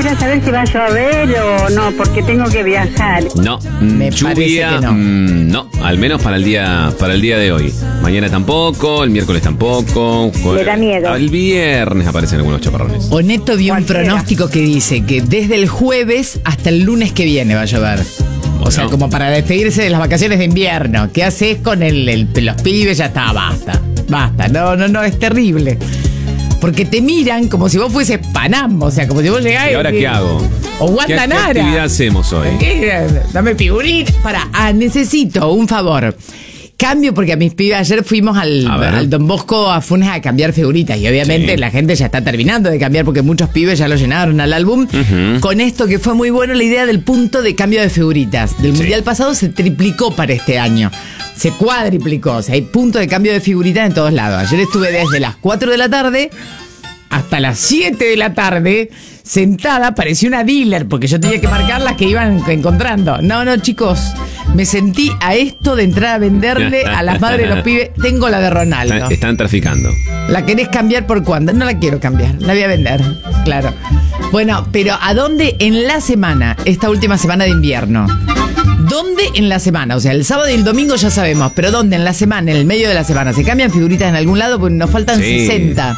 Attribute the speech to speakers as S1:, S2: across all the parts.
S1: quisiera saber si va a llover o no, porque tengo que viajar.
S2: No,
S3: Me parece
S2: lluvia,
S3: que no.
S2: no, al menos para el día de hoy. Mañana tampoco, el miércoles tampoco.
S1: Me da miedo.
S2: El viernes aparecen algunos chaparrones.
S3: Oneto vio un
S1: Cualquiera.
S3: pronóstico que dice que desde el jueves hasta el lunes que viene va a llover. O sea, como para despedirse de las vacaciones de invierno. ¿Qué haces con los pibes? Ya está, basta. Basta. No, es terrible. Porque te miran como si vos fueses Panam. O sea, como si vos llegás
S2: ¿Y ahora qué hago?
S3: O
S2: ¿Qué
S3: Guantanara.
S2: actividad hacemos hoy?
S3: ¿Qué? Dame figurín. Necesito un favor. Cambio, porque a mis pibes ayer fuimos al Don Bosco a Funes a cambiar figuritas. Y obviamente
S2: Sí.
S3: la gente ya está terminando de cambiar porque muchos pibes ya lo llenaron al álbum. Con esto que fue muy bueno, la idea del punto de cambio de figuritas. Del mundial pasado se triplicó para este año. Se cuadriplicó. O sea, hay punto de cambio de figuritas en todos lados. Ayer estuve desde las 4 de la tarde hasta las 7 de la tarde sentada, parecía una dealer, porque yo tenía que marcar las que iban encontrando. No, chicos, me sentí a esto de entrar a venderle a las madres de los pibes. Tengo la de Ronaldo.
S2: Están traficando.
S3: ¿La querés cambiar por cuándo? No la quiero cambiar, la voy a vender, claro. Bueno, pero ¿a dónde en la semana, esta última semana de invierno? ¿Dónde en la semana? O sea, el sábado y el domingo ya sabemos, pero ¿dónde en la semana, en el medio de la semana? ¿Se cambian figuritas en algún lado? Porque nos faltan 60.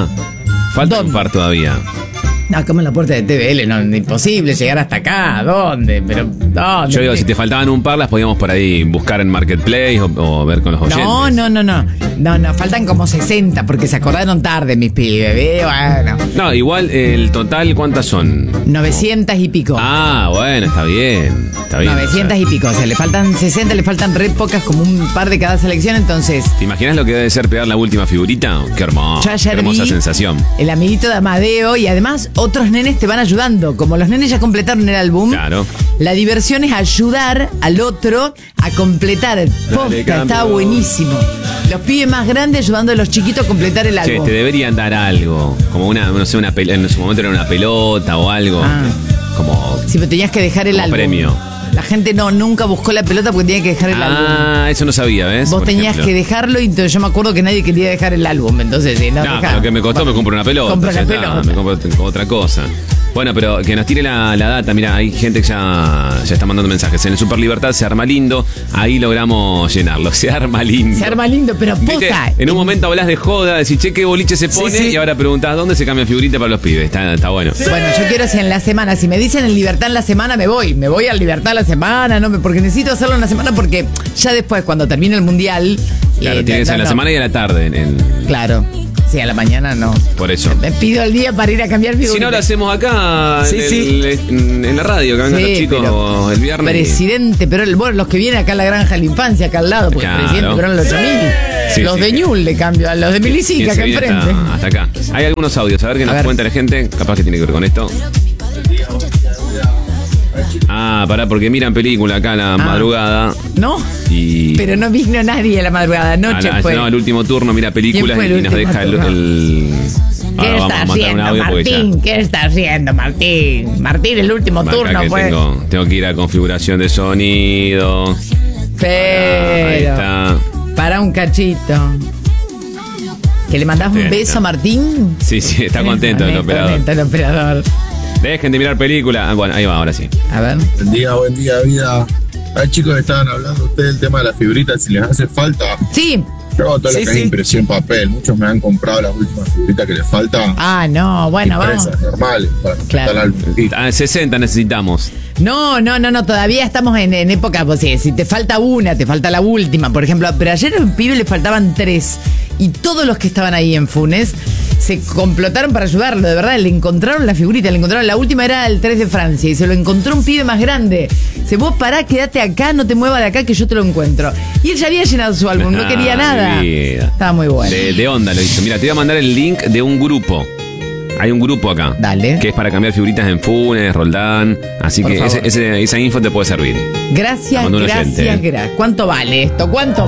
S2: Falta
S3: ¿Dónde?
S2: un par todavía.
S3: No, como en la puerta de TVL, no, imposible llegar hasta acá. ¿Dónde? Pero, ¿dónde?
S2: Yo digo, si te faltaban un par, las podíamos por ahí buscar en Marketplace o ver con los oyentes.
S3: No, faltan como 60 porque se acordaron tarde mis pibes. Bueno,
S2: No, igual el total, ¿cuántas son?
S3: 900 y pico.
S2: Bueno, está bien.
S3: 900 y pico, o sea, le faltan 60, le faltan re pocas, como un par de cada selección, entonces...
S2: ¿Te imaginas lo que debe ser pegar la última figurita? Qué hermoso,
S3: Yo ayer
S2: qué hermosa
S3: vi
S2: sensación.
S3: el amiguito de Amadeo y además otros nenes te van ayudando. Como los nenes ya completaron el álbum,
S2: Claro.
S3: la diversión es ayudar al otro a completar. Posta,
S2: cambio.
S3: está buenísimo. Los pibes más grandes ayudando a los chiquitos a completar el
S2: Che,
S3: álbum.
S2: te deberían dar algo. Como una, no sé, en su momento era una pelota o algo.
S3: Ah.
S2: Como
S3: Sí, pero tenías que dejar el
S2: Como
S3: álbum.
S2: premio.
S3: La gente nunca buscó la pelota porque tenía que dejar el álbum.
S2: eso no sabía, ¿ves?
S3: Vos
S2: Por
S3: tenías
S2: ejemplo.
S3: que dejarlo y entonces yo me acuerdo que nadie quería dejar el álbum. Entonces, sí,
S2: No,
S3: dejá.
S2: lo que me costó, me compro una pelota.
S3: Compro
S2: ya
S3: una
S2: está,
S3: pelota.
S2: me compro otra cosa. Bueno, pero que nos tire la data. Mira, hay gente que ya está mandando mensajes. En el Super Libertad se arma lindo. Ahí logramos llenarlo. Se arma lindo.
S3: Se arma lindo, pero
S2: ¿Viste?
S3: posta.
S2: En un momento hablas de joda, decís, che, qué boliche se pone.
S3: Sí.
S2: Y ahora preguntás, ¿dónde se cambia figurita para los pibes? Está bueno.
S3: Bueno, yo quiero si en la semana, si me dicen en Libertad en la semana, me voy al Libertad en la semana, porque necesito hacerlo en la semana porque ya después, cuando termine el Mundial...
S2: Claro, tiene que ser en la semana y a la tarde.
S3: Claro, sí, a la mañana no.
S2: Por eso.
S3: Me pido el día para ir a cambiar figuritas.
S2: Si no, lo hacemos acá
S3: Sí,
S2: en la radio, que vengan
S3: Sí,
S2: los chicos
S3: pero
S2: el viernes.
S3: Presidente Perón, bueno, los que vienen acá a la Granja de la Infancia, acá al lado, porque
S2: Claro.
S3: Presidente Perón los 8000.
S2: Sí,
S3: Los
S2: sí,
S3: de
S2: sí.
S3: Ñul le cambio a los de Milicica, acá
S2: ¿Quién se viene
S3: enfrente.
S2: hasta acá? Hay algunos audios, a ver qué nos
S3: ver.
S2: cuenta la gente. Capaz que tiene que ver con esto. Porque miran película acá a la madrugada.
S3: ¿No?
S2: Y
S3: Pero no vino nadie a la madrugada, anoche fue.
S2: no, al último turno mira películas
S3: ¿Quién fue el
S2: y nos
S3: último
S2: deja
S3: turno?
S2: Ahora
S3: ¿Qué
S2: vamos
S3: está
S2: a mandar un
S3: haciendo,
S2: audio porque ya.
S3: Martín? ¿Qué está haciendo, Martín? Martín, el último
S2: Acá
S3: turno
S2: que
S3: fue.
S2: tengo que ir a configuración de sonido. Ahí
S3: Pero.
S2: está.
S3: Para un cachito. ¿Que le mandás un
S2: Contenta.
S3: beso a Martín?
S2: Sí, está contento el operador.
S3: Contento el operador.
S2: Dejen de mirar película. Bueno, ahí va, ahora sí.
S3: A ver.
S4: Buen día, vida. Hay chicos que estaban hablando ustedes del tema de las figuritas, si les hace falta.
S3: Sí.
S4: Yo hago todo
S3: Sí,
S4: lo que
S3: sí.
S4: es impresión papel. Muchos me han comprado las últimas figuritas que les faltan.
S3: Ah, no, bueno, vamos.
S4: Impresas, normales, para completar
S3: Claro.
S4: el álbum.
S2: 60 necesitamos.
S3: No, todavía estamos en época, pues si te falta una, te falta la última, por ejemplo. Pero ayer a un pibe le faltaban 3 y todos los que estaban ahí en Funes se complotaron para ayudarlo, de verdad, le encontraron la figurita, la última era el 3 de Francia y se lo encontró un pibe más grande. Dice, vos pará, quédate acá, no te muevas de acá que yo te lo encuentro. Y él ya había llenado su álbum, no quería nada.
S2: Vida.
S3: Estaba muy bueno.
S2: De onda lo hizo. Mira, te voy a mandar el link de un grupo. Hay un grupo acá.
S3: Dale.
S2: Que es para cambiar figuritas en Funes, Roldán. Así
S3: Por
S2: que
S3: favor.
S2: esa info te puede servir.
S3: Gracias,
S2: La mandó un oyente,
S3: gracias. ¿Cuánto vale esto? ¿Cuánto